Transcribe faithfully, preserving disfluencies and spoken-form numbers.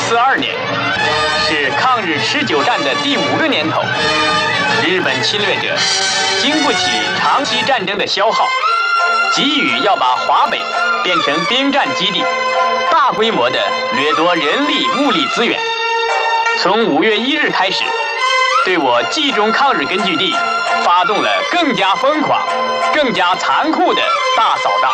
四二年，是抗日持久战的第五个年头。日本侵略者经不起长期战争的消耗，急于要把华北变成兵站基地，大规模的掠夺人力物力资源。从五月一日开始，对我冀中抗日根据地发动了更加疯狂、更加残酷的大扫荡。